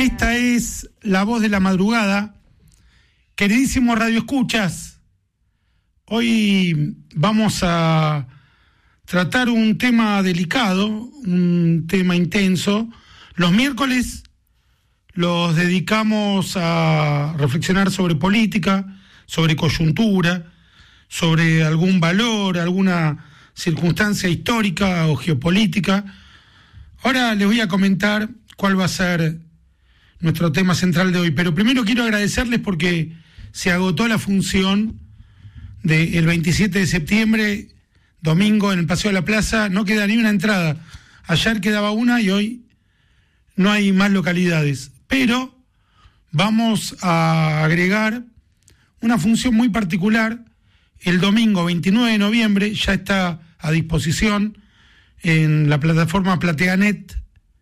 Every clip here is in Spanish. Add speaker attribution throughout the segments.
Speaker 1: Esta es La Voz de la Madrugada. Queridísimos radioescuchas, hoy vamos a tratar un tema delicado, un tema intenso. Los miércoles los dedicamos a reflexionar sobre política, sobre coyuntura, sobre algún valor, alguna circunstancia histórica o geopolítica. Ahora les voy a comentar cuál va a ser nuestro tema central de hoy, pero primero quiero agradecerles porque se agotó la función del 27 de septiembre, domingo, en el Paseo de la Plaza. No queda ni una entrada. Ayer quedaba una y hoy no hay más localidades. Pero vamos a agregar una función muy particular. El domingo 29 de noviembre ya está a disposición en la plataforma PlateaNet.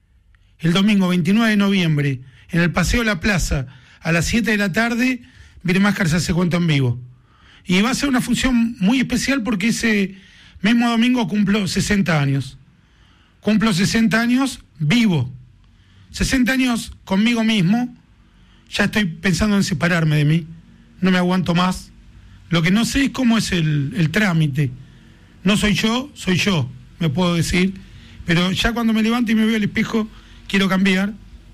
Speaker 1: El domingo 29 de noviembre, en el Paseo de la Plaza, a las 7 de la tarde, Birmacher se hace cuento en vivo. Y va a ser una función muy especial porque ese mismo domingo cumplo 60 años. Cumplo 60 años vivo. 60 años conmigo mismo. Ya estoy pensando en separarme de mí. No me aguanto más. Lo que no sé es cómo es el trámite. No soy yo, me puedo decir. Pero ya cuando me levanto y me veo al espejo, quiero cambiar.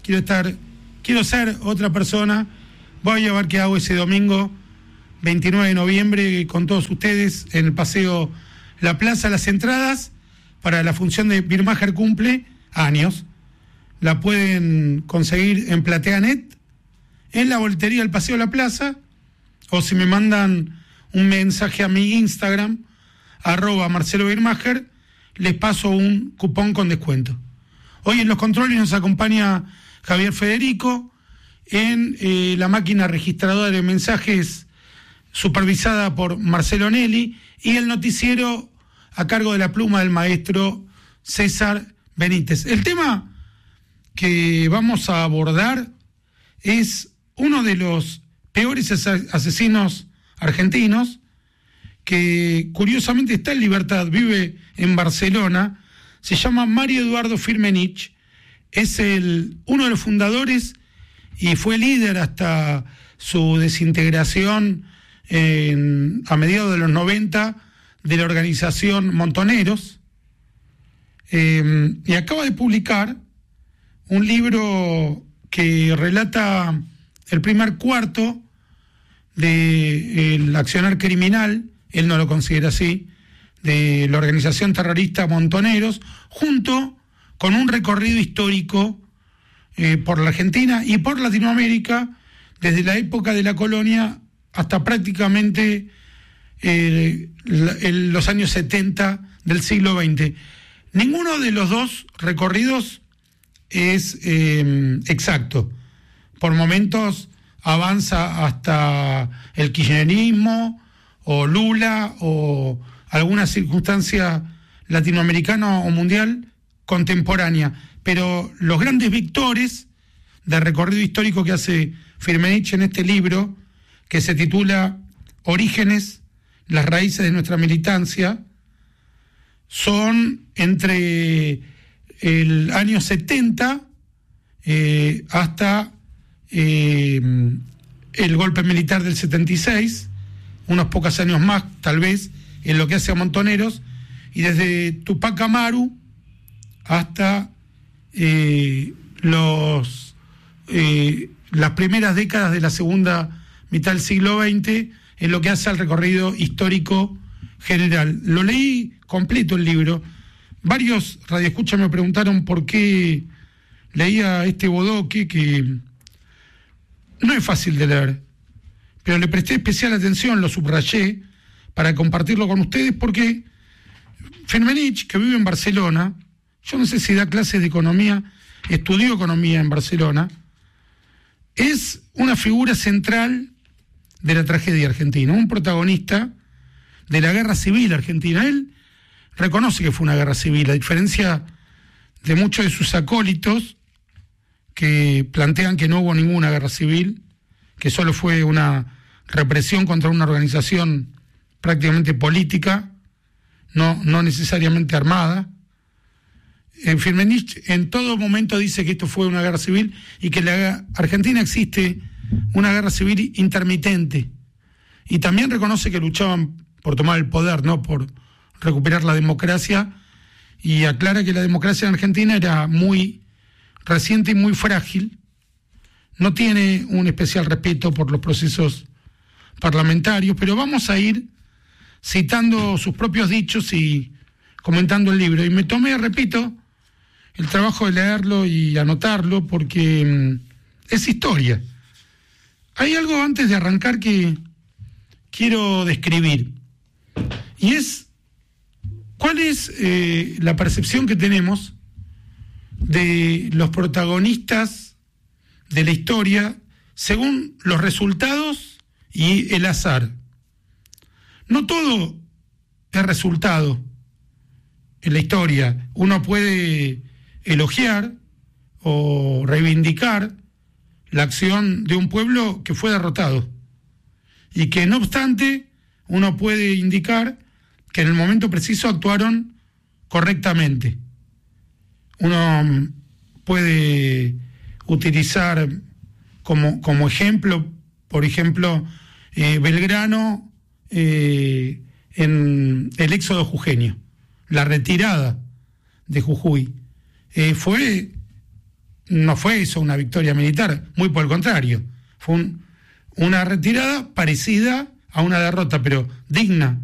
Speaker 1: Quiero ser otra persona. Voy a ver qué hago ese domingo 29 de noviembre con todos ustedes en el Paseo La Plaza. Las entradas para la función de Birmacher cumple años la pueden conseguir en PlateaNet, en la boletería del Paseo La Plaza, o si me mandan un mensaje a mi Instagram, @MarceloBirmacher, les paso un cupón con descuento. Hoy en los controles nos acompaña Javier Federico, en la máquina registradora de mensajes supervisada por Marcelo Nelly, y el noticiero a cargo de la pluma del maestro César Benítez. El tema que vamos a abordar es uno de los peores asesinos argentinos, que curiosamente está en libertad, vive en Barcelona. Se llama Mario Eduardo Firmenich, es uno de los fundadores y fue líder hasta su desintegración a mediados de los 90 de la organización Montoneros, y acaba de publicar un libro que relata el primer cuarto del accionar criminal, él no lo considera así, de la organización terrorista Montoneros, junto con un recorrido histórico por la Argentina y por Latinoamérica, desde la época de la colonia hasta prácticamente los años 70 del siglo XX. Ninguno de los dos recorridos es exacto. Por momentos avanza hasta el kirchnerismo o Lula o alguna circunstancia latinoamericana o mundial contemporánea, pero los grandes vectores del recorrido histórico que hace Firmenich en este libro, que se titula Orígenes, las raíces de nuestra militancia, son entre el año 70 hasta el golpe militar del 76, unos pocos años más tal vez en lo que hace a Montoneros, y desde Tupac Amaru hasta las primeras décadas de la segunda mitad del siglo XX en lo que hace al recorrido histórico general. Lo leí completo el libro. Varios radioescuchas me preguntaron por qué leía este bodoque, que no es fácil de leer, pero le presté especial atención, lo subrayé para compartirlo con ustedes, porque Firmenich, que vive en Barcelona, yo no sé si da clases de economía, estudió economía en Barcelona, es una figura central de la tragedia argentina, un protagonista de la guerra civil argentina. Él reconoce que fue una guerra civil, a diferencia de muchos de sus acólitos que plantean que no hubo ninguna guerra civil, que solo fue una represión contra una organización prácticamente política, no necesariamente armada. Firmenich en todo momento dice que esto fue una guerra civil y que en la Argentina existe una guerra civil intermitente. Y también reconoce que luchaban por tomar el poder, no por recuperar la democracia, y aclara que la democracia en Argentina era muy reciente y muy frágil. No tiene un especial respeto por los procesos parlamentarios, pero vamos a ir citando sus propios dichos y comentando el libro. Y me tomé, repito, el trabajo de leerlo y anotarlo porque es historia. Hay algo antes de arrancar que quiero describir, y es cuál es la percepción que tenemos de los protagonistas de la historia según los resultados y el azar. No todo es resultado en la historia. Uno puede elogiar o reivindicar la acción de un pueblo que fue derrotado y que, no obstante, uno puede indicar que en el momento preciso actuaron correctamente. Uno puede utilizar como ejemplo, por ejemplo, Belgrano en el éxodo jujeño, la retirada de Jujuy. No fue eso una victoria militar, muy por el contrario, fue una retirada parecida a una derrota, pero digna